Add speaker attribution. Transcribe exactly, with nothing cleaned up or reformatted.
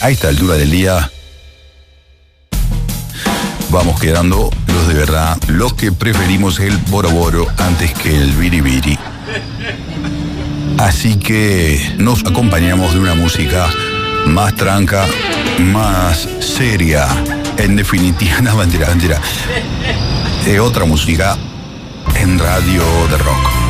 Speaker 1: a esta altura del día vamos quedando los de verdad, los que preferimos el boroboro antes que el biribiri. Así que nos acompañamos de una música más tranca, más seria, en definitiva, no, mentira, mentira, de otra música en Radio de Rock.